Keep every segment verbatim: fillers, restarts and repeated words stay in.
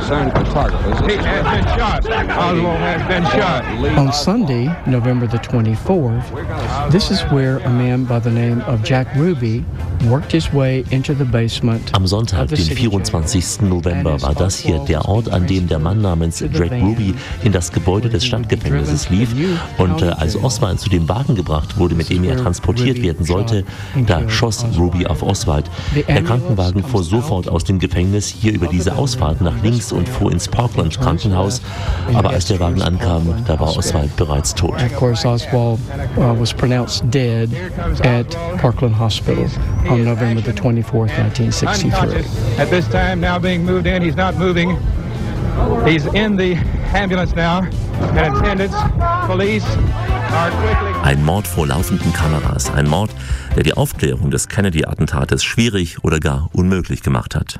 concerned photographers. He has been shot. Oswald has been shot. On Sunday, November the twenty-fourth, this is where a man by the name of Jack Ruby worked his way into the basement. Am Sonntag, den vierundzwanzigsten November, war das hier der Ort, an dem der Mann namens Jack Ruby in das Gebäude des Stadtgefängnisses lief. Und äh, als Oswald zu dem Wagen gebracht wurde, mit dem er transportiert werden sollte, da schoss Ruby auf Oswald. Der Krankenwagen fuhr sofort aus dem Gefängnis hier über diese Ausfahrt nach links und fuhr ins Parkland Krankenhaus. Aber als der Wagen ankam, da war Oswald bereits tot. Of course, Oswald uh, was pronounced dead at Parkland Hospital on November the twenty-fourth, nineteen sixty-three. At this time, now being moved in, he's not moving. He's in the ambulance now, and attendants, police are quickly... Ein Mord vor laufenden Kameras, ein Mord, der die Aufklärung des Kennedy-Attentates schwierig oder gar unmöglich gemacht hat.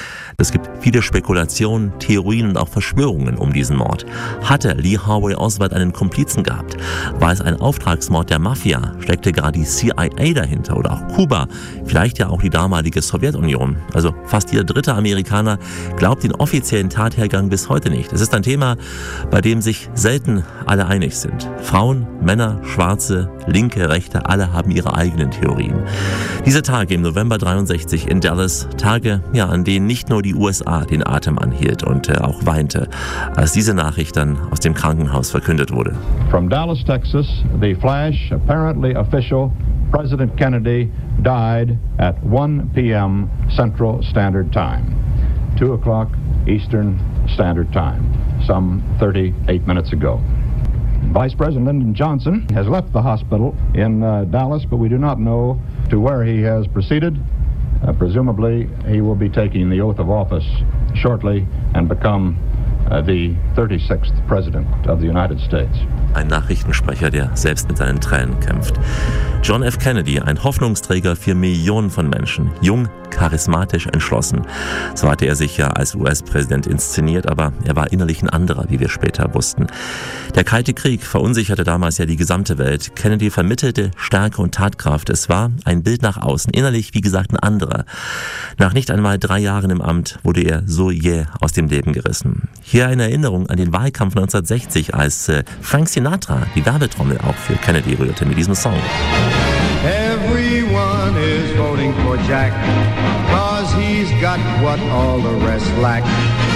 Es gibt viele Spekulationen, Theorien und auch Verschwörungen um diesen Mord. Hatte Lee Harvey Oswald einen Komplizen gehabt? War es ein Auftragsmord der Mafia? Steckte gar die C I A dahinter oder auch Kuba? Vielleicht ja auch die damalige Sowjetunion. Also fast jeder dritte Amerikaner glaubt den offiziellen Tathergang bis heute nicht. Es ist ein Thema, bei dem sich selten alle einig sind. Frauen, Männer, Schwarze, Linke, Rechte, alle haben ihre eigenen Theorien. Diese Tage im November dreiundsechzig in Dallas, Tage, ja, an denen nicht nur die U S A den Atem anhielt und äh, auch weinte, als diese Nachricht dann aus dem Krankenhaus verkündet wurde. From Dallas, Texas, the flash, apparently official, President Kennedy died at one p m Central Standard Time, two o'clock Eastern Standard Time, some thirty-eight minutes ago. Vice President Lyndon Johnson has left the hospital in uh, Dallas, but we do not know to where he has proceeded. Uh, presumably, he will be taking the oath of office shortly and become uh, the thirty-sixth President of the United States. Ein Nachrichtensprecher, der selbst mit seinen Tränen kämpft. John F. Kennedy, ein Hoffnungsträger für Millionen von Menschen. Jung, charismatisch, entschlossen. So hatte er sich ja als U S-Präsident inszeniert, aber er war innerlich ein anderer, wie wir später wussten. Der Kalte Krieg verunsicherte damals ja die gesamte Welt. Kennedy vermittelte Stärke und Tatkraft. Es war ein Bild nach außen. Innerlich, wie gesagt, ein anderer. Nach nicht einmal drei Jahren im Amt wurde er so jäh aus dem Leben gerissen. Hier eine Erinnerung an den Wahlkampf neunzehnhundertsechzig, als äh, Frank Sinatra die Werbetrommel auch für Kennedy rührte mit diesem Song. Everyone is voting for Jack, 'cause he's got what all the rest lack.